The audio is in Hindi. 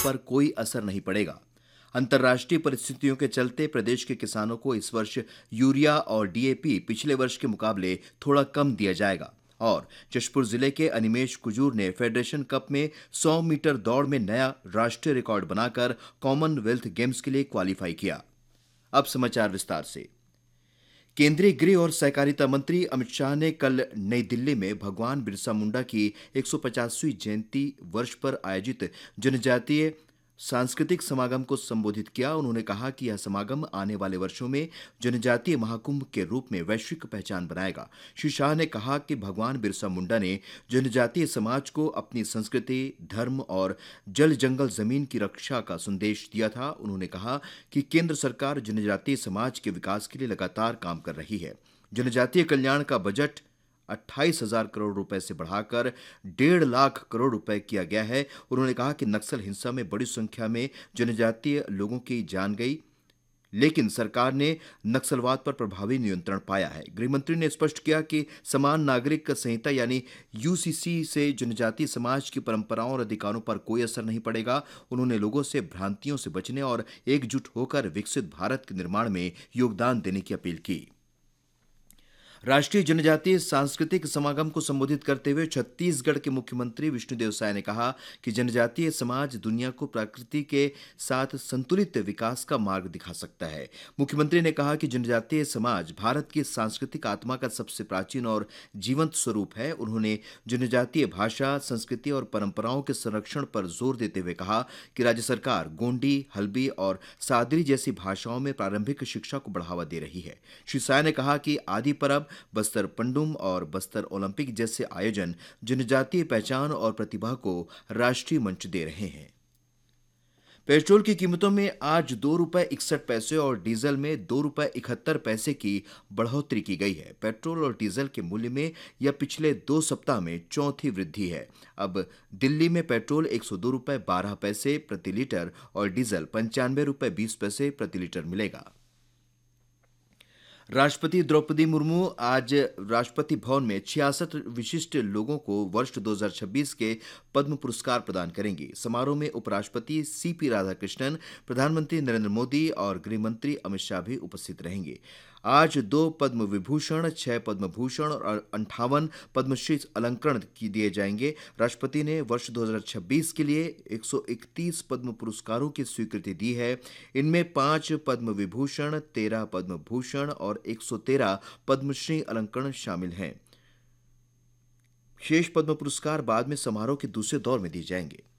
पर कोई असर नहीं पड़ेगा। अंतर्राष्ट्रीय परिस्थितियों के चलते प्रदेश के किसानों को इस वर्ष यूरिया और डीएपी पिछले वर्ष के मुकाबले थोड़ा कम दिया जाएगा। और जशपुर जिले के अनिमेश कुजूर ने फेडरेशन कप में 100 मीटर दौड़ में नया राष्ट्रीय रिकॉर्ड बनाकर कॉमनवेल्थ गेम्स के लिए क्वालिफाई किया। अब समाचार विस्तार से। केंद्रीय गृह और सहकारिता मंत्री अमित शाह ने कल नई दिल्ली में भगवान बिरसा मुंडा की 150वीं जयंती वर्ष पर आयोजित जनजातीय सांस्कृतिक समागम को संबोधित किया। उन्होंने कहा कि यह समागम आने वाले वर्षों में जनजातीय महाकुंभ के रूप में वैश्विक पहचान बनाएगा। श्री शाह ने कहा कि भगवान बिरसा मुंडा ने जनजातीय समाज को अपनी संस्कृति, धर्म और जल जंगल जमीन की रक्षा का संदेश दिया था। उन्होंने कहा कि केंद्र सरकार जनजातीय समाज के विकास के लिए लगातार काम कर रही है। जनजातीय कल्याण का बजट 28,000 करोड़ रुपए से बढ़ाकर 1.5 लाख करोड़ रुपए किया गया है। उन्होंने कहा कि नक्सल हिंसा में बड़ी संख्या में जनजातीय लोगों की जान गई, लेकिन सरकार ने नक्सलवाद पर प्रभावी नियंत्रण पाया है। गृहमंत्री ने स्पष्ट किया कि समान नागरिक संहिता यानी यूसीसी से जनजातीय समाज की परंपराओं और अधिकारों पर कोई असर नहीं पड़ेगा। उन्होंने लोगों से भ्रांतियों से बचने और एकजुट होकर विकसित भारत के निर्माण में योगदान देने की अपील की। राष्ट्रीय जनजातीय सांस्कृतिक समागम को संबोधित करते हुए छत्तीसगढ़ के मुख्यमंत्री विष्णुदेव साय ने कहा कि जनजातीय समाज दुनिया को प्रकृति के साथ संतुलित विकास का मार्ग दिखा सकता है। मुख्यमंत्री ने कहा कि जनजातीय समाज भारत की सांस्कृतिक आत्मा का सबसे प्राचीन और जीवंत स्वरूप है। उन्होंने जनजातीय भाषा, संस्कृति और परंपराओं के संरक्षण पर जोर देते हुए कहा कि राज्य सरकार गोंडी, हल्बी और सादरी जैसी भाषाओं में प्रारंभिक शिक्षा को बढ़ावा दे रही है। श्री साय ने कहा कि आदि परब, बस्तर पंडुम और बस्तर ओलंपिक जैसे आयोजन जनजातीय पहचान और प्रतिभा को राष्ट्रीय मंच दे रहे हैं। पेट्रोल की कीमतों में आज 2 रुपए 61 पैसे और डीजल में 2 रुपए 71 पैसे की बढ़ोतरी की गई है। पेट्रोल और डीजल के मूल्य में यह पिछले 2 सप्ताह में चौथी वृद्धि है। अब दिल्ली में पेट्रोल 102 रुपए 12 पैसे प्रति लीटर और डीजल 95 रुपए 20 पैसे प्रति लीटर मिलेगा। राष्ट्रपति द्रौपदी मुर्मू आज राष्ट्रपति भवन में 66 विशिष्ट लोगों को वर्ष 2026 के पद्म पुरस्कार प्रदान करेंगी। समारोह में उपराष्ट्रपति सीपी राधाकृष्णन, प्रधानमंत्री नरेंद्र मोदी और गृह मंत्री अमित शाह भी उपस्थित रहेंगे। आज 2 पद्म विभूषण, 6 पद्म भूषण और 58 पद्मश्री अलंकरण दिए जाएंगे। राष्ट्रपति ने वर्ष 2026 के लिए 131 पद्म पुरस्कारों की स्वीकृति दी है। इनमें 5 पद्म विभूषण, 13 पद्म भूषण और 113 पद्मश्री अलंकरण शामिल हैं। शेष पद्म पुरस्कार बाद में समारोह के दूसरे दौर में दिए जाएंगे।